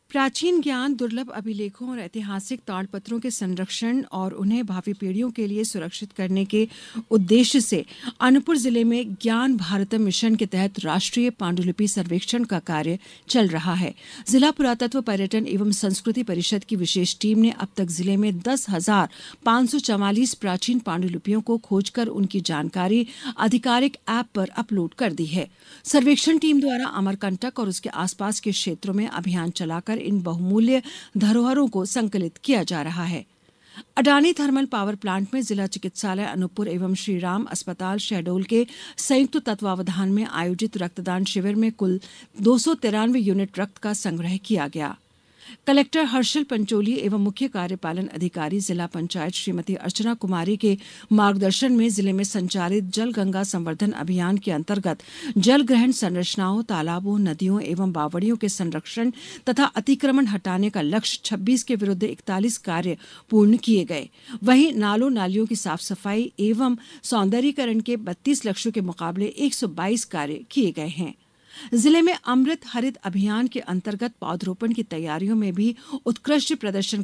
प्राचीन ज्ञान, दुर्लभ अभिलेखों और ऐतिहासिक ताड़पत्रों के संरक्षण और उन्हें भावी पीढ़ियों के लिए सुरक्षित करने के उद्देश्य से अनूपपुर जिले में ज्ञान भारतम मिशन के तहत राष्ट्रीय पांडुलिपि सर्वेक्षण का कार्य चल रहा है। जिला पुरातत्व, पर्यटन एवं संस्कृति परिषद की विशेष टीम ने अब तक जिले में 10,544 प्राचीन पांडुलिपियों को खोजकर उनकी जानकारी आधिकारिक ऐप पर अपलोड कर दी है। सर्वेक्षण टीम द्वारा अमरकंटक और उसके आसपास के क्षेत्रों में अभियान चलाकर इन बहुमूल्य धरोहरों को संकलित किया जा रहा है। अडानी थर्मल पावर प्लांट में जिला चिकित्सालय अनूपपुर एवं श्रीराम अस्पताल शहडोल के संयुक्त तत्वावधान में आयोजित रक्तदान शिविर में कुल 293 यूनिट रक्त का संग्रह किया गया। कलेक्टर हर्षल पंचोली एवं मुख्य कार्यपालन अधिकारी जिला पंचायत श्रीमती अर्चना कुमारी के मार्गदर्शन में जिले में संचालित जल गंगा संवर्धन अभियान के अंतर्गत जल ग्रहण संरचनाओं, तालाबों, नदियों एवं बावड़ियों के संरक्षण तथा अतिक्रमण हटाने का लक्ष्य 26 के विरुद्ध 41 कार्य पूर्ण किए गए। वहीं नालों नालियों की साफ सफाई एवं सौंदर्यीकरण के 32 लक्ष्यों के मुकाबले 122 कार्य किए गए हैं। जिले में अमृत हरित अभियान के अंतर्गत पौधरोपण की तैयारियों में भी उत्कृष्ट प्रदर्शन